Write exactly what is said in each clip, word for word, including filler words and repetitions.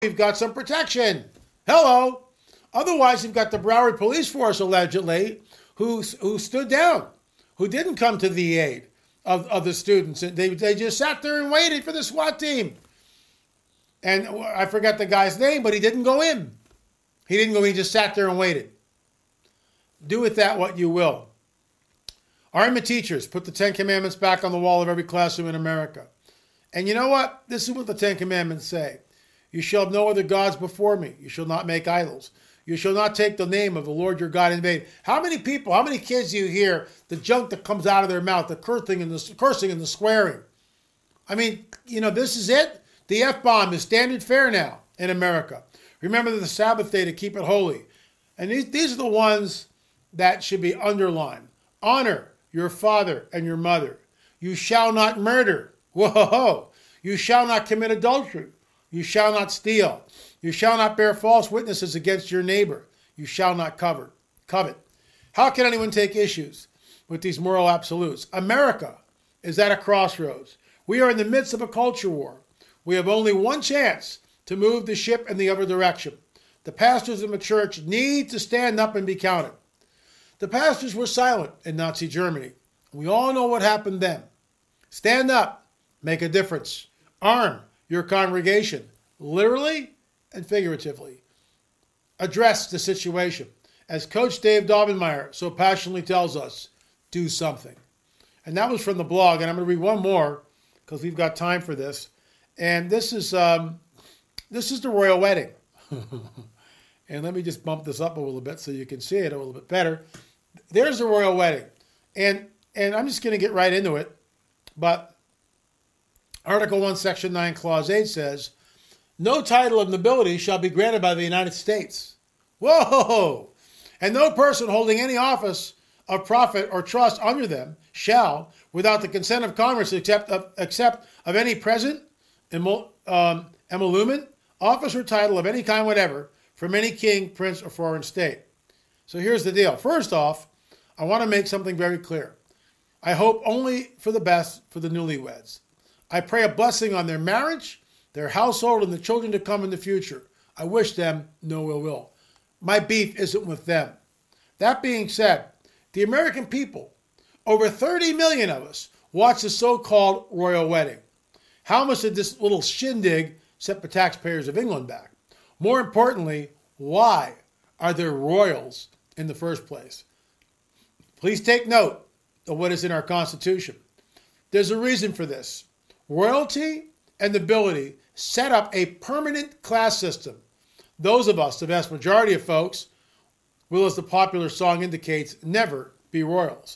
we've got some protection. Hello. Otherwise, you've got the Broward Police Force, allegedly, who, who stood down, who didn't come to the aid of, of the students. They, they just sat there and waited for the SWAT team. And I forgot the guy's name, but he didn't go in. He didn't go in, he just sat there and waited. Do with that what you will. Arm the teachers. Put the Ten Commandments back on the wall of every classroom in America. And you know what? This is what the Ten Commandments say. You shall have no other gods before me. You shall not make idols. You shall not take the name of the Lord your God in vain. How many people, how many kids do you hear the junk that comes out of their mouth, the cursing and the cursing and the swearing? I mean, you know, this is it. The F-bomb is standard fare now in America. Remember the Sabbath day to keep it holy. And these, these are the ones that should be underlined. Honor your father and your mother. You shall not murder. Whoa. You shall not commit adultery. You shall not steal. You shall not bear false witnesses against your neighbor. You shall not covet. Covet. How can anyone take issues with these moral absolutes? America is at a crossroads. We are in the midst of a culture war. We have only one chance to move the ship in the other direction. The pastors of the church need to stand up and be counted. The pastors were silent in Nazi Germany. We all know what happened then. Stand up. Make a difference. Arm your congregation, literally and figuratively. Address the situation. As Coach Dave Daubenmire so passionately tells us, do something. And that was from the blog, and I'm going to read one more because we've got time for this. And this is um, this is the royal wedding. And let me just bump this up a little bit so you can see it a little bit better. There's the royal wedding. And, and I'm just going to get right into it. But Article one, Section nine, Clause eight says, no title of nobility shall be granted by the United States. Whoa! And no person holding any office of profit or trust under them shall, without the consent of Congress, except of, except of any present, emol, um, emolument, office or title of any kind whatever, from any king, prince, or foreign state. So here's the deal. First off, I want to make something very clear. I hope only for the best for the newlyweds. I pray a blessing on their marriage, their household, and the children to come in the future. I wish them no ill will. My beef isn't with them. That being said, the American people, over thirty million of us, watch the so-called royal wedding. How much did this little shindig set the taxpayers of England back? More importantly, why are there royals in the first place? Please take note of what is in our Constitution. There's a reason for this. Royalty and nobility set up a permanent class system. Those of us, the vast majority of folks, will, as the popular song indicates, never be royals.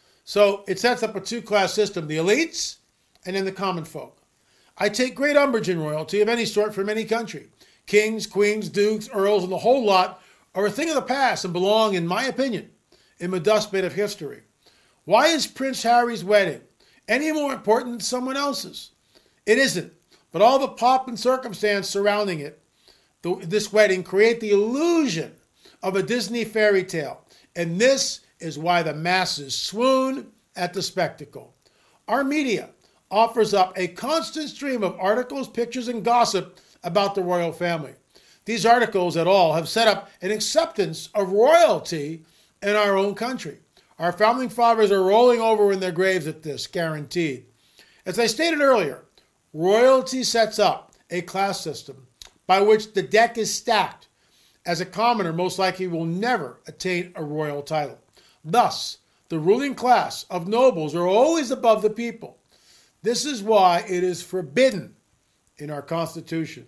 So it sets up a two-class system, the elites and then the common folk. I take great umbrage in royalty of any sort from any country. Kings, queens, dukes, earls, and the whole lot are a thing of the past and belong, in my opinion, in the dustbin of history. Why is Prince Harry's wedding any more important than someone else's? It isn't, but all the pomp and circumstance surrounding it, the, this wedding, create the illusion of a Disney fairy tale. And this is why the masses swoon at the spectacle. Our media offers up a constant stream of articles, pictures, and gossip about the royal family. These articles at all have set up an acceptance of royalty in our own country. Our founding fathers are rolling over in their graves at this, guaranteed. As I stated earlier, royalty sets up a class system by which the deck is stacked, as a commoner most likely will never attain a royal title. Thus, the ruling class of nobles are always above the people. This is why it is forbidden in our Constitution.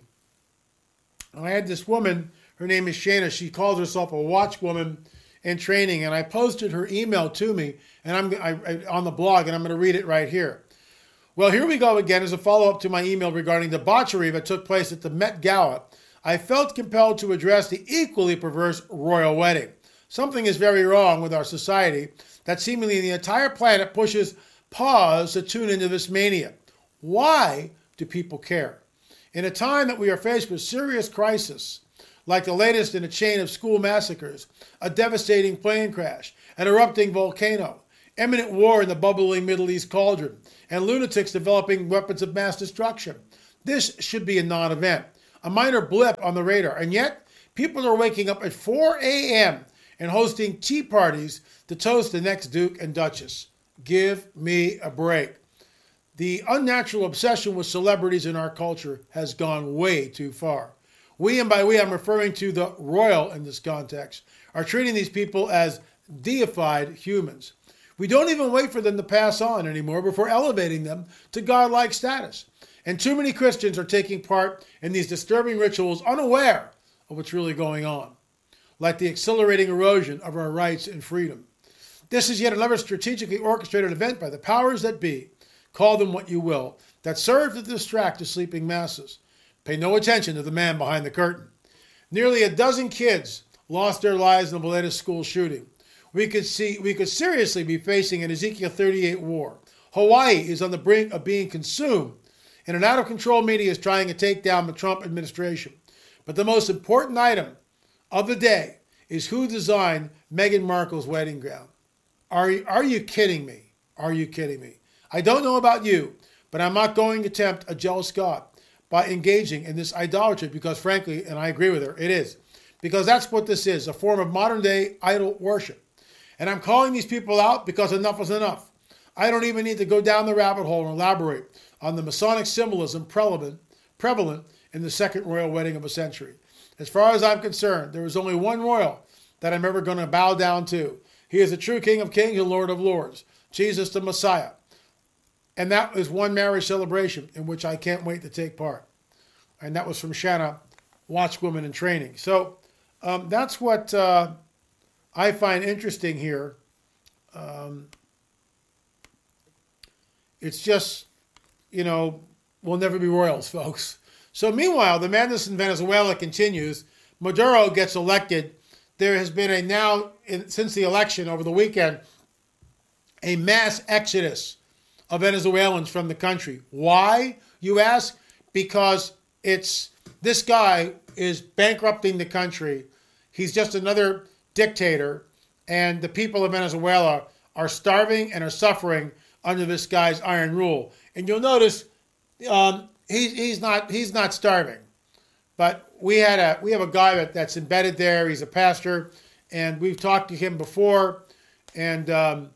I had this woman, her name is Shana, she calls herself a watchwoman in training, and I posted her email to me and I'm I, I, on the blog, and I'm going to read it right here. Well, here we go again as a follow-up to my email regarding debauchery that took place at the Met Gala. I felt compelled to address the equally perverse royal wedding. Something is very wrong with our society that seemingly the entire planet pushes pause to tune into this mania. Why do people care? In a time that we are faced with serious crisis, like the latest in a chain of school massacres, a devastating plane crash, an erupting volcano, imminent war in the bubbling Middle East cauldron, and lunatics developing weapons of mass destruction, this should be a non-event. a minor blip on the radar. And yet, people are waking up at four a.m. and hosting tea parties to toast the next Duke and Duchess. Give me a break. The unnatural obsession with celebrities in our culture has gone way too far. We, and by we I'm referring to the royal in this context, are treating these people as deified humans. We don't even wait for them to pass on anymore before elevating them to godlike status. And too many Christians are taking part in these disturbing rituals unaware of what's really going on, like the accelerating erosion of our rights and freedom. This is yet another strategically orchestrated event by the powers that be, call them what you will, that serve to distract the sleeping masses. Pay no attention to the man behind the curtain. Nearly a dozen kids lost their lives in the latest school shooting. We could see we could seriously be facing an Ezekiel thirty-eight war. Hawaii is on the brink of being consumed, and an out-of-control media is trying to take down the Trump administration. But the most important item of the day is who designed Meghan Markle's wedding gown. Are you, are you kidding me? Are you kidding me? I don't know about you, but I'm not going to tempt a jealous God by engaging in this idolatry because, frankly, and I agree with her, it is. Because that's what this is, a form of modern-day idol worship. And I'm calling these people out because enough is enough. I don't even need to go down the rabbit hole and elaborate on the Masonic symbolism prevalent, prevalent in the second royal wedding of a century. As far as I'm concerned, there is only one royal that I'm ever going to bow down to. He is the true King of Kings and Lord of Lords, Jesus the Messiah. And that is one marriage celebration in which I can't wait to take part. And that was from Shanna, Watchwoman in Training. So um, that's what uh, I find interesting here. Um, it's just, you know, we'll never be royals, folks. So meanwhile, the madness in Venezuela continues. Maduro gets elected. There has been a now, in, since the election over the weekend, a mass exodus of Venezuelans from the country. Why, you ask? Because it's this guy is bankrupting the country. He's just another dictator, and the people of Venezuela are starving and are suffering under this guy's iron rule. And you'll notice um, he, he's not he's not starving, but we had a we have a guy that, that's embedded there. He's a pastor, and we've talked to him before, and. Um,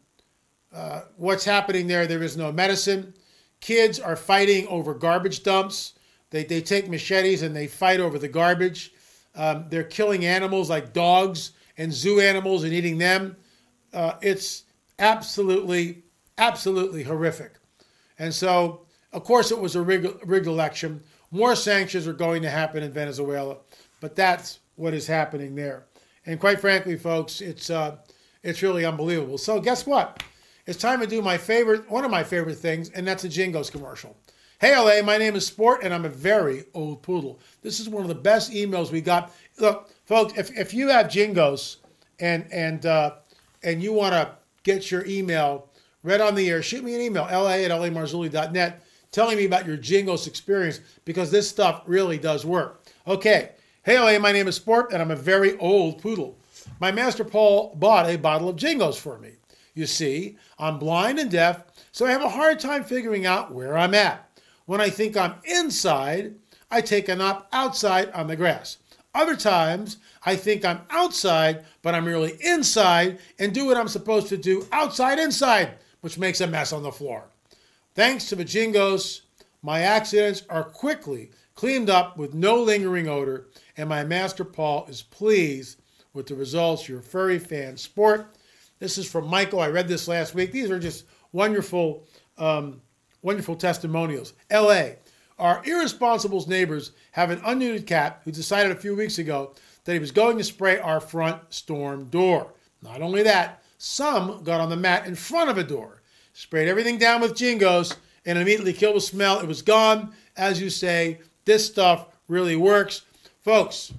Uh, what's happening there, there is no medicine. Kids are fighting over garbage dumps. They, they take machetes and they fight over the garbage. Um, they're killing animals like dogs and zoo animals and eating them. Uh, it's absolutely, absolutely horrific. And so, of course, it was a rigged, rigged election. More sanctions are going to happen in Venezuela, but that's what is happening there. And quite frankly, folks, it's uh, it's really unbelievable. So guess what? It's time to do my favorite, one of my favorite things, and that's a Jingos commercial. Hey, L A, my name is Sport, and I'm a very old poodle. This is one of the best emails we got. Look, folks, if, if you have Jingos and and uh, and you want to get your email read on the air, shoot me an email, L A at L A Marzulli dot net, telling me about your Jingos experience, because this stuff really does work. Okay, hey, L A, my name is Sport, and I'm a very old poodle. My master Paul bought a bottle of Jingos for me. You see, I'm blind and deaf, so I have a hard time figuring out where I'm at. When I think I'm inside, I take a nap outside on the grass. Other times, I think I'm outside, but I'm really inside and do what I'm supposed to do outside inside, which makes a mess on the floor. Thanks to the Jingos, my accidents are quickly cleaned up with no lingering odor, and my master Paul is pleased with the results. Your furry fan, Sport. This is from Michael. I read this last week. These are just wonderful, um, wonderful testimonials. L A, our irresponsible neighbors have an unneutered cat who decided a few weeks ago that he was going to spray our front storm door. Not only that, some got on the mat in front of a door, sprayed everything down with Jingos, and immediately killed the smell. It was gone. As you say, this stuff really works. Folks,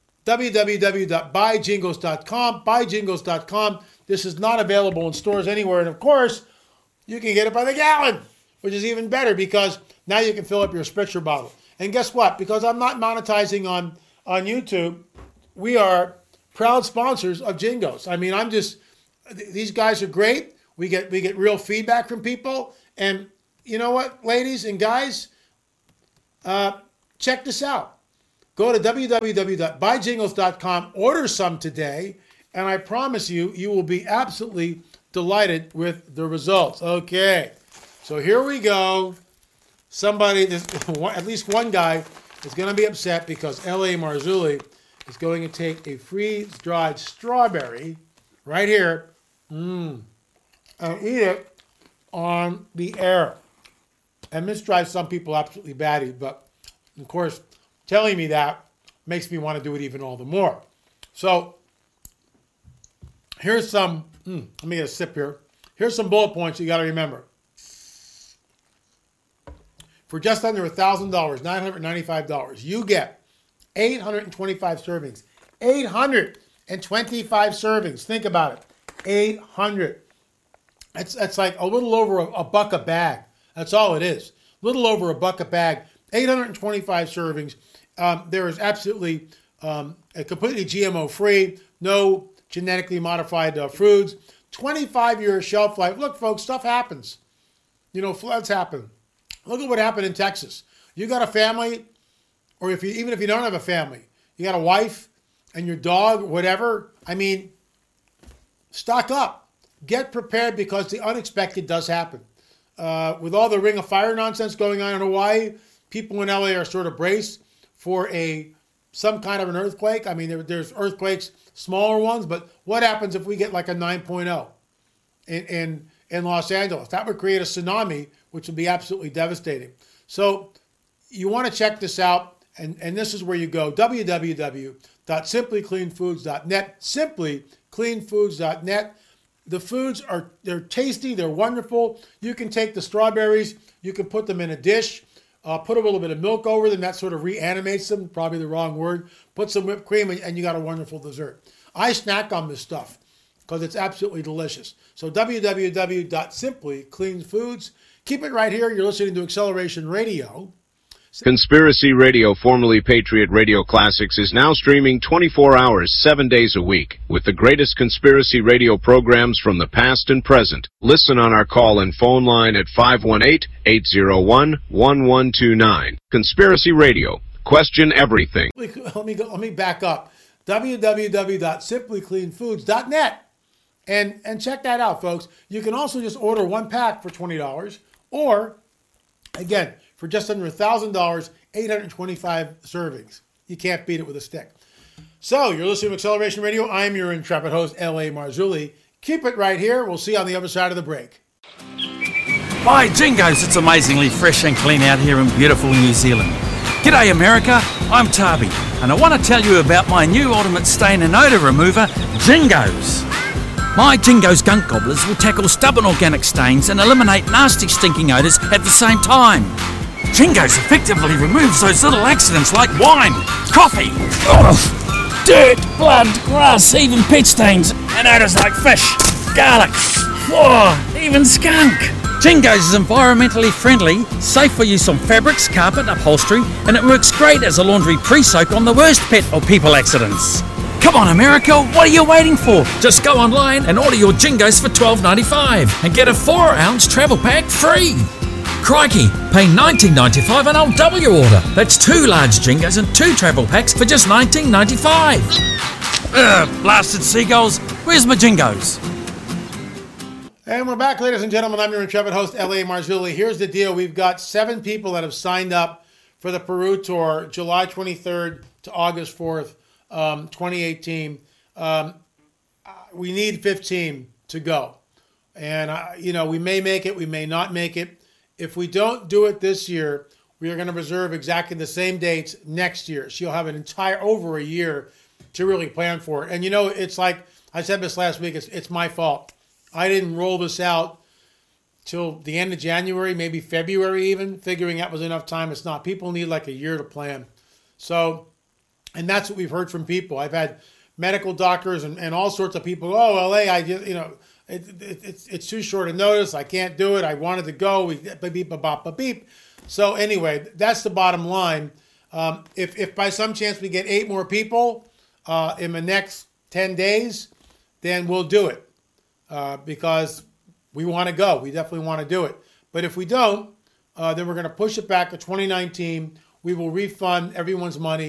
w w w dot buy jingos dot com, buy jingos dot com. This is not available in stores anywhere. And of course, you can get it by the gallon, which is even better because now you can fill up your Spritzer bottle. And guess what? Because I'm not monetizing on, on YouTube, we are proud sponsors of Jingos. I mean, I'm just, these guys are great. We get, we get real feedback from people. And you know what, ladies and guys? Uh, check this out. Go to w w w dot buy jingles dot com, order some today, and I promise you, you will be absolutely delighted with the results. Okay, so here we go. Somebody, this, at least one guy, is going to be upset because L A. Marzulli is going to take a freeze-dried strawberry right here mm, and eat it on the air. And this drives some people absolutely batty, but of course, telling me that makes me want to do it even all the more. So here's some, mm, let me get a sip here. Here's some bullet points you got to remember. For just under one thousand dollars, nine hundred ninety-five dollars, you get eight hundred twenty-five servings. eight hundred twenty-five servings. Think about it. eight hundred. That's, that's like a little over a, a buck a bag. That's all it is. A little over a buck a bag. eight hundred twenty-five servings. Um, there is absolutely um, a completely G M O free, no genetically modified uh, foods. twenty-five year shelf life. Look, folks, stuff happens. You know, floods happen. Look at what happened in Texas. You got a family, or if you even if you don't have a family, you got a wife and your dog, whatever. I mean, stock up. Get prepared because the unexpected does happen. Uh, with all the Ring of Fire nonsense going on in Hawaii, people in L A are sort of braced for a some kind of an earthquake. I mean, there, there's earthquakes, smaller ones, but what happens if we get like a nine point oh in, in, in Los Angeles? That would create a tsunami, which would be absolutely devastating. So you want to check this out, and, and this is where you go, w w w dot simply clean foods dot net, simply clean foods dot net. The foods are, they're tasty, they're wonderful. You can take the strawberries, you can put them in a dish, uh, put a little bit of milk over them, that sort of reanimates them, probably the wrong word. Put some whipped cream and, and you got a wonderful dessert. I snack on this stuff because it's absolutely delicious. So w w w dot simply clean foods. Keep it right here. You're listening to Acceleration Radio. Conspiracy Radio, formerly Patriot Radio Classics, is now streaming twenty-four hours, seven days a week, with the greatest conspiracy radio programs from the past and present. Listen on our call and phone line at five one eight, eight zero one, one one two nine. Conspiracy Radio. Question everything. Let me go, let me back up. w w w dot simply clean foods dot net. And and check that out, folks. You can also just order one pack for twenty dollars, or again, for just under one thousand dollars, eight hundred twenty-five servings. You can't beat it with a stick. So, you're listening to Acceleration Radio. I'm your intrepid host, L A. Marzulli. Keep it right here. We'll see you on the other side of the break. By Jingos, it's amazingly fresh and clean out here in beautiful New Zealand. G'day America, I'm Tabi, and I want to tell you about my new ultimate stain and odour remover, Jingos. My Jingos gunk gobblers will tackle stubborn organic stains and eliminate nasty stinking odours at the same time. Jingos effectively removes those little accidents like wine, coffee, oh, dirt, blood, grass, even pet stains, and odours like fish, garlic, oh, even skunk. Jingos is environmentally friendly, safe for use on fabrics, carpet, upholstery, and it works great as a laundry pre-soak on the worst pet or people accidents. Come on, America, what are you waiting for? Just go online and order your Jingos for twelve ninety-five and get a four ounce travel pack free. Crikey, pay nineteen ninety-five and I'll double your order. That's two large Jingos and two travel packs for just nineteen ninety-five. Ugh, blasted seagulls, where's my Jingos? And we're back, ladies and gentlemen. I'm your intrepid host, L A. Marzulli. Here's the deal. We've got seven people that have signed up for the Peru tour, July twenty-third to August fourth. Um, twenty eighteen. Um, we need fifteen to go. And, uh, you know, we may make it, we may not make it. If we don't do it this year, we are going to reserve exactly the same dates next year. So you'll have an entire, over a year to really plan for it. And, you know, it's like, I said this last week, it's, it's my fault. I didn't roll this out till the end of January, maybe February even, figuring that was enough time. It's not. People need like a year to plan. So... And that's what we've heard from people. I've had medical doctors and, and all sorts of people. Oh, L A, I just, you know, it, it, it's it's too short a notice. I can't do it. I wanted to go. We beep, beep, beep, beep. So anyway, that's the bottom line. Um, if if by some chance we get eight more people uh, in the next ten days, then we'll do it uh, because we want to go. We definitely want to do it. But if we don't, uh, then we're going to push it back to twenty nineteen. We will refund everyone's money.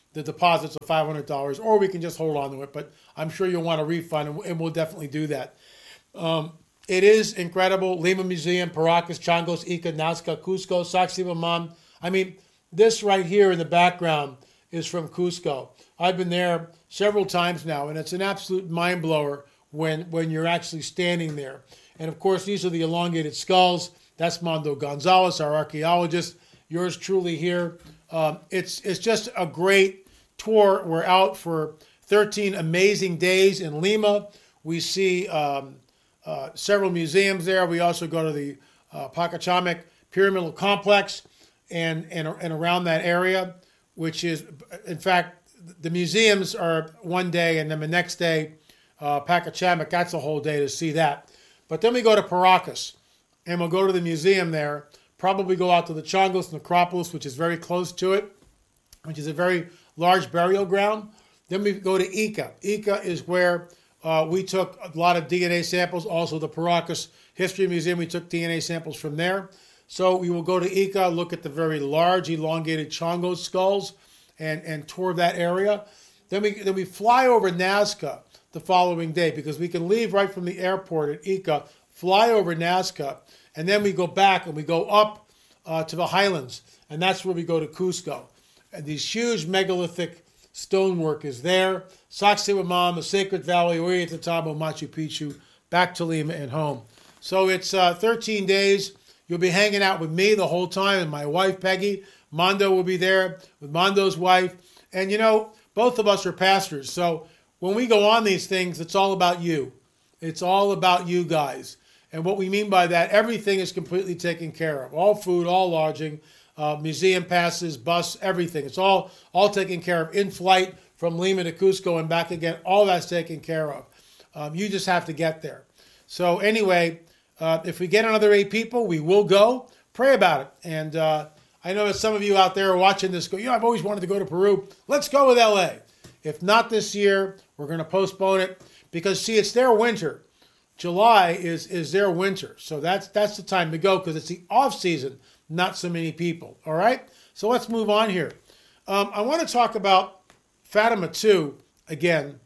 the deposits of five hundred dollars, or we can just hold on to it. But I'm sure you'll want a refund, and we'll definitely do that. Um, it is incredible. Lima Museum, Paracas, Changos, Ica, Nazca, Cusco, Sacsayhuaman. I mean, this right here in the background is from Cusco. I've been there several times now, and it's an absolute mind blower when, when you're actually standing there. And of course, these are the elongated skulls. That's Mondo Gonzalez, our archaeologist. Yours truly here. Um, it's it's just a great tour. We're out for thirteen amazing days in Lima. We see um, uh, several museums there. We also go to the uh, Pachacamac Pyramidal Complex and, and and around that area, which is, in fact, the museums are one day, and then the next day, uh, Pachacamac, that's a whole day to see that. But then we go to Paracas, and we'll go to the museum there, probably go out to the Changos Necropolis, which is very close to it, which is a very large burial ground. Then we go to Ica. Ica is where uh, we took a lot of D N A samples. Also, the Paracas History Museum, we took D N A samples from there. So we will go to Ica, look at the very large, elongated Chongo skulls, and, and tour that area. Then we then we fly over Nazca the following day, because we can leave right from the airport at Ica, fly over Nazca, and then we go back and we go up uh, to the highlands, and that's where we go to Cusco. And these huge megalithic stonework is there. Sacsayhuaman, the Sacred Valley, Ollantaytambo, Machu Picchu, back to Lima and home. So it's uh, thirteen days. You'll be hanging out with me the whole time, and my wife, Peggy. Mondo will be there with Mondo's wife. And, you know, both of us are pastors. So when we go on these things, it's all about you. It's all about you guys. And what we mean by that, everything is completely taken care of. All food, all lodging, uh, museum passes, bus, everything. It's all, all taken care of. In flight from Lima to Cusco and back again, all that's taken care of. Um, you just have to get there. So anyway, uh, if we get another eight people, we will go. Pray about it. And uh, I know that some of you out there are watching this go, you know, I've always wanted to go to Peru. Let's go with L A. If not this year, we're going to postpone it because, see, it's their winter. July is, is their winter. So that's that's the time to go because it's the off season, not so many people. All right? So let's move on here. Um, I want to talk about Fatima two again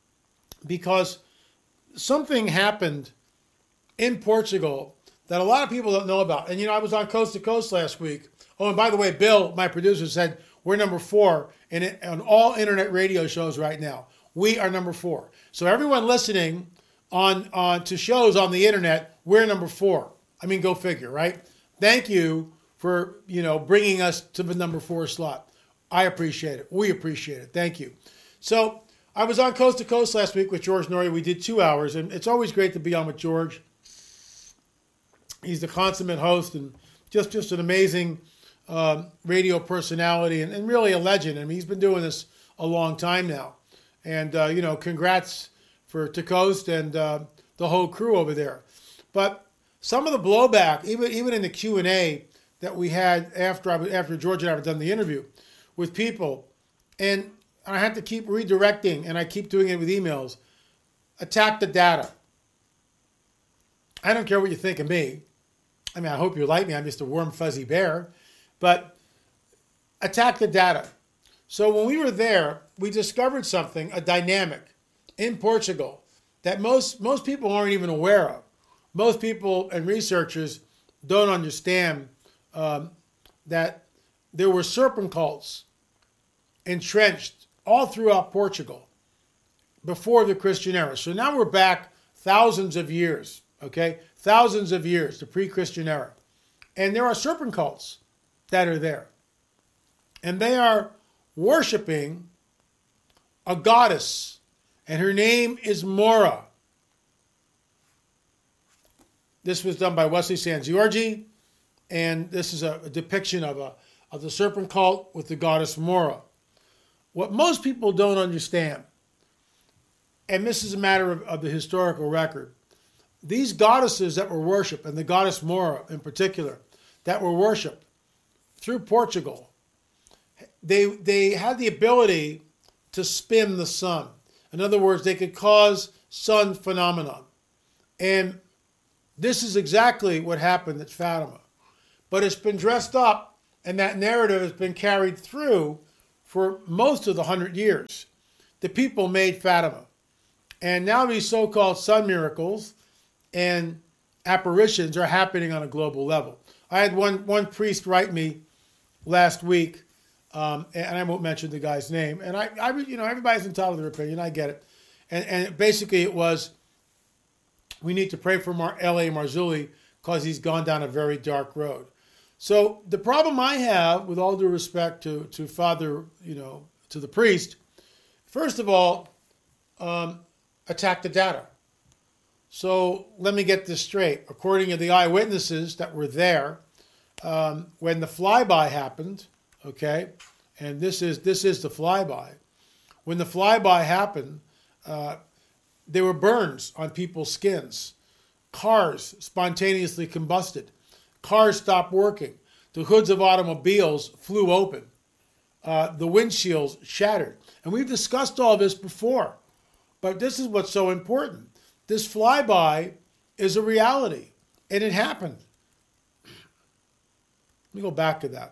because something happened in Portugal that a lot of people don't know about. And, you know, I was on Coast to Coast last week. Oh, and by the way, Bill, my producer, said we're number four in it, on all internet radio shows right now. We are number four. So everyone listening on, on to shows on the internet, we're number four. I mean, go figure, right? Thank you for, you know, bringing us to the number four slot. I appreciate it. We appreciate it. Thank you. So I was on Coast to Coast last week with George Noory. We did two hours, and it's always great to be on with George. He's the consummate host and just, just an amazing um, radio personality and, and really a legend. I mean, he's been doing this a long time now. And, uh, you know, congrats for to Coast and uh, the whole crew over there. But some of the blowback, even even in the Q and A that we had after I, after George and I had done the interview with people, and I had to keep redirecting, and I keep doing it with emails, attack the data. I don't care what you think of me. I mean, I hope you like me. I'm just a warm, fuzzy bear. But attack the data. So when we were there, we discovered something, a dynamic in Portugal that most, most people aren't even aware of. Most people and researchers don't understand um, that there were serpent cults entrenched all throughout Portugal before the Christian era. So now we're back thousands of years, okay? Thousands of years, the pre-Christian era. And there are serpent cults that are there. And they are worshiping a goddess, and her name is Mora. This was done by Wesley Sangiorgi, and this is a, a depiction of, a, of the serpent cult with the goddess Mora. What most people don't understand, and this is a matter of, of the historical record, these goddesses that were worshipped, and the goddess Mora in particular, that were worshipped through Portugal, they, they had the ability to spin the sun. In other words, they could cause sun phenomenon. And this is exactly what happened at Fatima. But it's been dressed up, and that narrative has been carried through for most of the hundred years, the people made Fatima. And now these so-called sun miracles and apparitions are happening on a global level. I had one, one priest write me last week, um, and I won't mention the guy's name. And I, I, you know, everybody's entitled to their opinion. I get it. And, and basically it was, we need to pray for Mar- L A Marzulli because he's gone down a very dark road. So the problem I have, with all due respect to, to Father, you know, to the priest, first of all, um, attack the data. So let me get this straight. According to the eyewitnesses that were there, um, when the flyby happened, okay, and this is this is the flyby. When the flyby happened, uh, there were burns on people's skins. Cars spontaneously combusted. Cars stopped working. The hoods of automobiles flew open. Uh, the windshields shattered. And we've discussed all this before. But this is what's so important. This flyby is a reality. And it happened. Let me go back to that.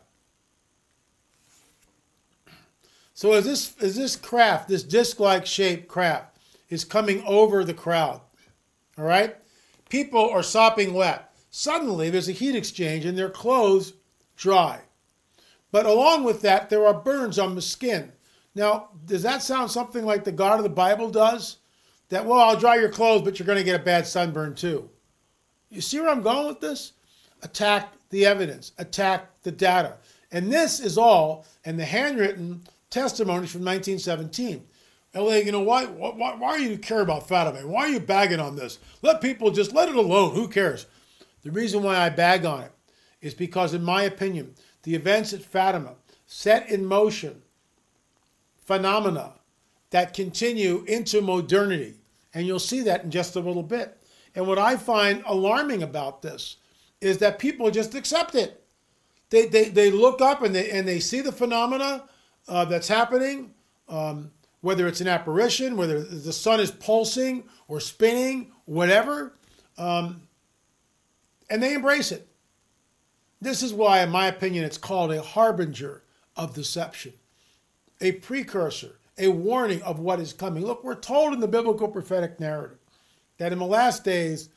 So as this, as this craft, this disc-like shaped craft, is coming over the crowd, all right? People are sopping wet. Suddenly, there's a heat exchange and their clothes dry. But along with that, there are burns on the skin. Now, does that sound something like the God of the Bible does? That, well, I'll dry your clothes, but you're going to get a bad sunburn too. You see where I'm going with this? Attack the evidence. Attack the data. And this is all in the handwritten testimonies from nineteen seventeen. L A, you know, why, why, why do you care about Fatima? Why are you bagging on this? Let people just let it alone. Who cares? The reason why I bag on it is because, in my opinion, the events at Fatima set in motion phenomena that continue into modernity. And you'll see that in just a little bit. And what I find alarming about this is that people just accept it. They, they, they look up and they, and they see the phenomena uh, that's happening, um, whether it's an apparition, whether the sun is pulsing or spinning, whatever, um, and they embrace it. This is why, in my opinion, it's called a harbinger of deception, a precursor, a warning of what is coming. Look, we're told in the biblical prophetic narrative that in the last days,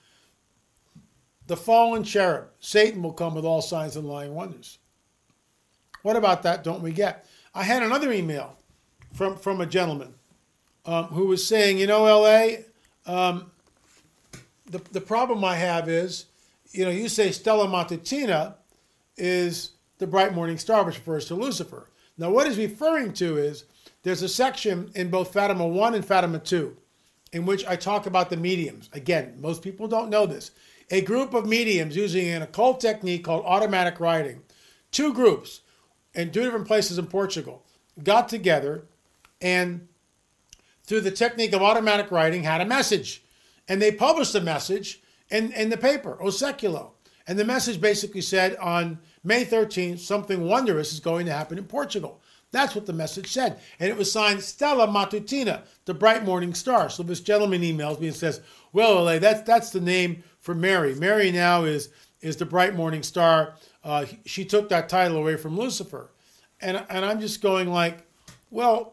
the fallen cherub, Satan, will come with all signs and lying wonders. What about that don't we get? I had another email from, from a gentleman um, who was saying, you know, L A, um, the, the problem I have is, you know, you say Stella Matutina is the bright morning star, which refers to Lucifer. Now, what he's referring to is there's a section in both Fatima one and Fatima two in which I talk about the mediums. Again, most people don't know this. A group of mediums using an occult technique called automatic writing. Two groups in two different places in Portugal got together and through the technique of automatic writing had a message. And they published the message in, in the paper, O Seculo. And the message basically said on May thirteenth, something wondrous is going to happen in Portugal. That's what the message said. And it was signed Stella Matutina, the bright morning star. So this gentleman emails me and says, well, L A, that's, that's the name for Mary. Mary now is, is the bright morning star. Uh, she took that title away from Lucifer. And, and I'm just going like, well,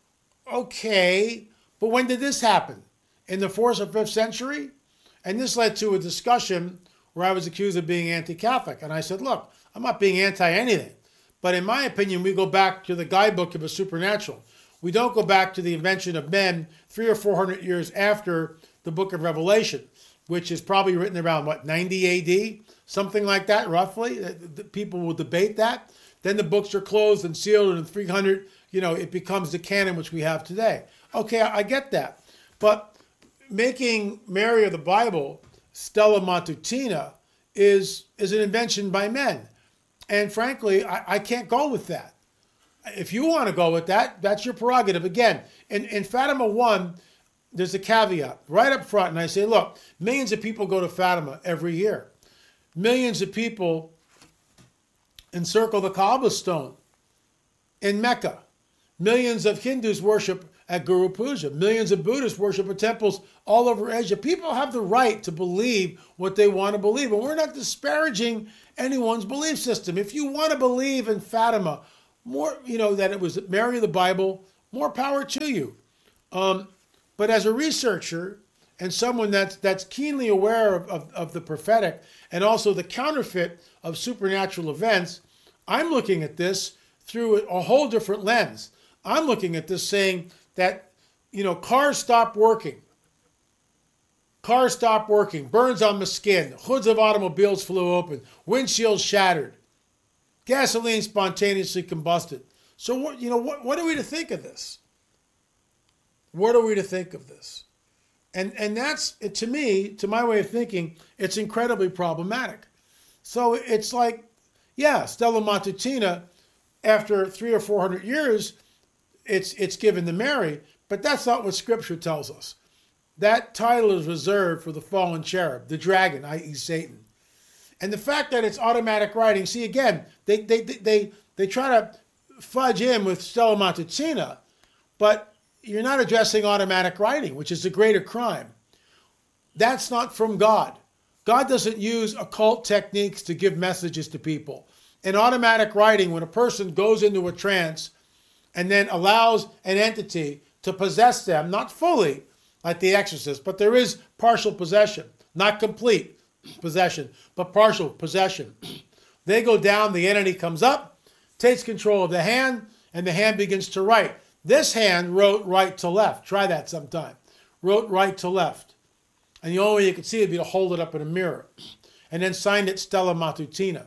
okay, but when did this happen? In the fourth or fifth century? And this led to a discussion where I was accused of being anti-Catholic. And I said, look, I'm not being anti-anything. But in my opinion, we go back to the guidebook of the supernatural. We don't go back to the invention of men three or four hundred years after the book of Revelation, which is probably written around, what, ninety A D? Something like that, roughly. People will debate that. Then the books are closed and sealed, and in three hundred, you know, it becomes the canon which we have today. Okay, I get that. But making Mary of the Bible Stella Matutina is, is an invention by men. And frankly, I, I can't go with that. If you want to go with that, that's your prerogative. Again, in, in Fatima one, there's a caveat right up front. And I say, look, millions of people go to Fatima every year. Millions of people encircle the Kaaba stone in Mecca. Millions of Hindus worship at Guru Puja. Millions of Buddhists worship at temples all over Asia. People have the right to believe what they want to believe. And we're not disparaging anyone's belief system. If you want to believe in Fatima, more, you know, that it was Mary of the Bible, more power to you. Um, but as a researcher and someone that's that's keenly aware of, of, of the prophetic and also the counterfeit of supernatural events, I'm looking at this through a whole different lens. I'm looking at this saying that, you know, cars stopped working. Cars stopped working. Burns on the skin. Hoods of automobiles flew open. Windshields shattered. Gasoline spontaneously combusted. So, what, you know, what, what are we to think of this? What are we to think of this? And and that's, to me, to my way of thinking, it's incredibly problematic. So it's like, yeah, Stella Matutina, after three or four hundred years, it's it's given to Mary, but that's not what Scripture tells us. That title is reserved for the fallen cherub, the dragon, that is. Satan. And the fact that it's automatic writing, see, again, they they they they, they try to fudge in with Stella Matutina, but you're not addressing automatic writing, which is the greater crime. That's not from God. God doesn't use occult techniques to give messages to people. In automatic writing, when a person goes into a trance and then allows an entity to possess them, not fully, like the exorcist, but there is partial possession, not complete possession, but partial possession. They go down, the entity comes up, takes control of the hand, and the hand begins to write. This hand wrote right to left. Try that sometime. Wrote right to left. And the only way you could see it would be to hold it up in a mirror. And then signed it Stella Matutina.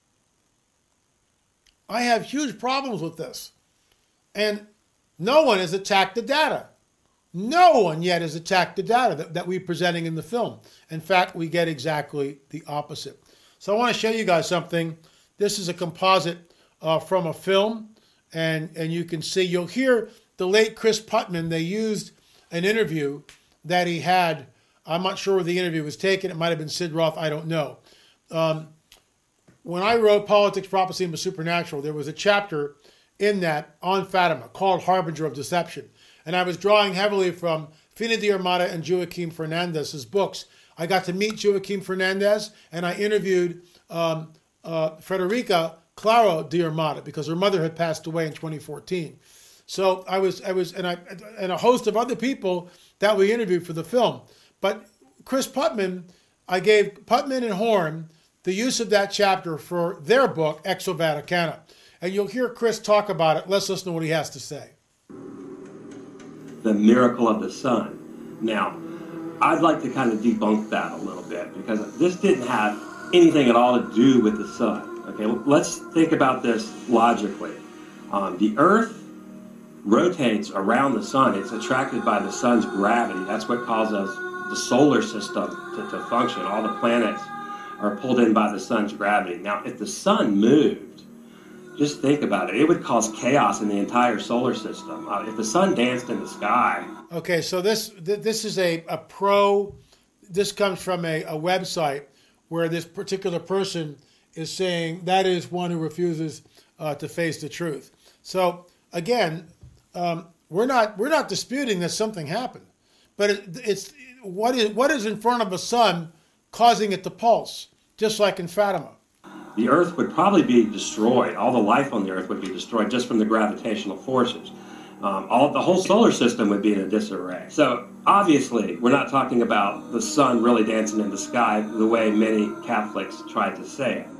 I have huge problems with this. And no one has attacked the data. No one yet has attacked the data that, that we're presenting in the film. In fact, we get exactly the opposite. So I want to show you guys something. This is a composite uh, from a film. And, and you can see, you'll hear the late Chris Putman. They used an interview that he had. I'm not sure where the interview was taken. It might have been Sid Roth. I don't know. Um, when I wrote Politics, Prophecy, and the Supernatural, there was a chapter in that on Fatima called Harbinger of Deception. And I was drawing heavily from Fina de Armada and Joaquim Fernandez's books. I got to meet Joaquim Fernandez, and I interviewed um, uh, Frederica Claro de Armada because her mother had passed away in twenty fourteen. So I was, I was, and I, and a host of other people that we interviewed for the film. But Chris Putman, I gave Putman and Horn the use of that chapter for their book, Exo Vaticana. And you'll hear Chris talk about it. Let's listen to what he has to say. The miracle of the sun. Now, I'd like to kind of debunk that a little bit because this didn't have anything at all to do with the sun. Okay, let's think about this logically. Um, the Earth rotates around the sun. It's attracted by the sun's gravity. That's what causes the solar system to, to function. All the planets are pulled in by the sun's gravity. Now, if the sun moved, just think about it. It would cause chaos in the entire solar system. Uh, if the sun danced in the sky. Okay, so this th- this is a, a pro, this comes from a, a website where this particular person is saying that is one who refuses uh, to face the truth. So again, um, we're not we're not disputing that something happened, but it, it's what is what is in front of a sun causing it to pulse, just like in Fatima. The Earth would probably be destroyed. All the life on the Earth would be destroyed just from the gravitational forces. Um, all the whole solar system would be in a disarray. So obviously, we're not talking about the sun really dancing in the sky the way many Catholics tried to say it.